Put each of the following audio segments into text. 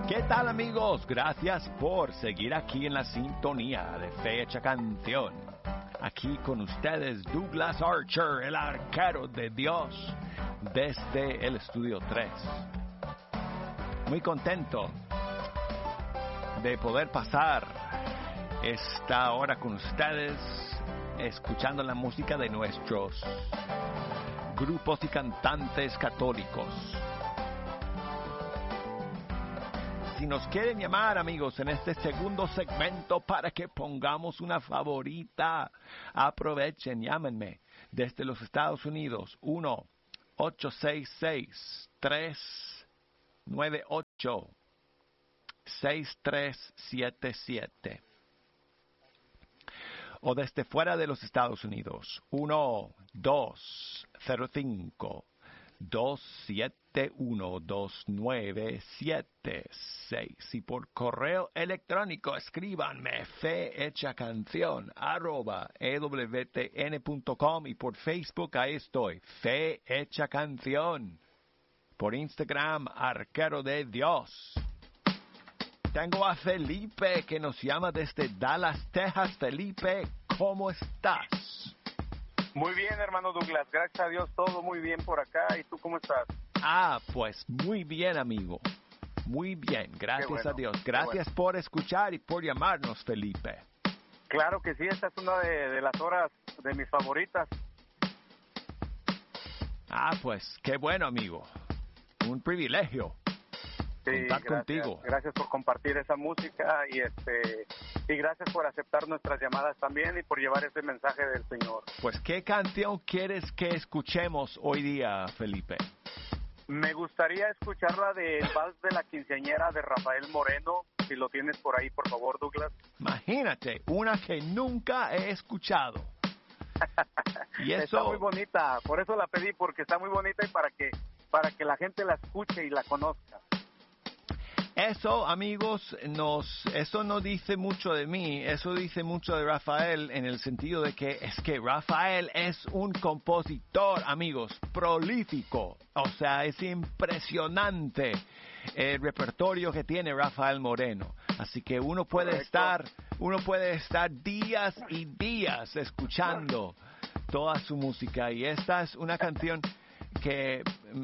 ¿Qué tal, amigos? Gracias por seguir aquí en la sintonía de Fecha Canción. Aquí con ustedes Douglas Archer, el arquero de Dios, desde el Estudio 3. Muy contento de poder pasar esta hora con ustedes, escuchando la música de nuestros grupos y cantantes católicos. Si nos quieren llamar, amigos, en este segundo segmento para que pongamos una favorita, aprovechen, llámenme desde los Estados Unidos, 1-866-398-6377. O desde fuera de los Estados Unidos, 1-205-271-2976. Y por correo electrónico, escríbanme fehechacancion@ewtn.com, y por Facebook, ahí estoy, Fe Hecha Canción. Por Instagram, Arquero de Dios. Tengo a Felipe que nos llama desde Dallas, Texas. Felipe, ¿cómo estás? Muy bien, hermano Douglas. Gracias a Dios, todo muy bien por acá. ¿Y tú cómo estás? Pues muy bien, amigo. Muy bien, gracias a Dios. Gracias por escuchar y por llamarnos, Felipe. Claro que sí, esta es una de las horas de mis favoritas. Pues qué bueno, amigo. Un privilegio. Sí, contar contigo. Gracias por compartir esa música y gracias por aceptar nuestras llamadas también y por llevar ese mensaje del Señor. Pues, ¿qué canción quieres que escuchemos hoy día, Felipe? Me gustaría escuchar la del Vals de la Quinceañera de Rafael Moreno, si lo tienes por ahí, por favor, Douglas. Imagínate, una que nunca he escuchado. Y eso... Está muy bonita, por eso la pedí, porque está muy bonita y para que la gente la escuche y la conozca. Eso, amigos, eso no dice mucho de mí, eso dice mucho de Rafael, en el sentido de que es que Rafael es un compositor, amigos, prolífico. O sea, es impresionante el repertorio que tiene Rafael Moreno. Así que uno puede estar días y días escuchando toda su música. Y esta es una canción que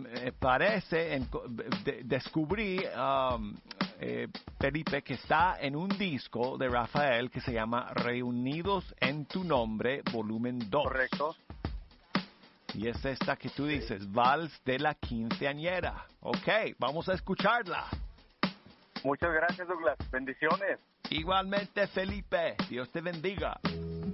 descubrí, Felipe, que está en un disco de Rafael que se llama Reunidos en tu Nombre, volumen 2. Correcto. Y es esta que tú dices, Vals de la Quinceañera. Ok, vamos a escucharla. Muchas gracias, Douglas. Bendiciones. Igualmente, Felipe. Dios te bendiga.